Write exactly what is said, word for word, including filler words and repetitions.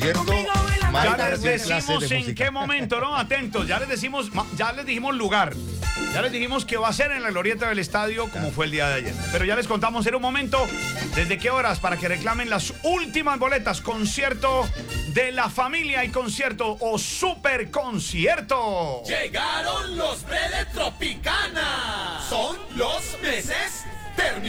Ya les decimos en qué momento, ¿no? Atentos, ya les decimos, ya les dijimos lugar. Ya les dijimos que va a ser en la glorieta del estadio, como fue el día de ayer. Pero ya les contamos en un momento desde qué horas para que reclamen las últimas boletas. Concierto de la familia y concierto o super concierto. Llegaron los Bre de Tropicana. Son los meses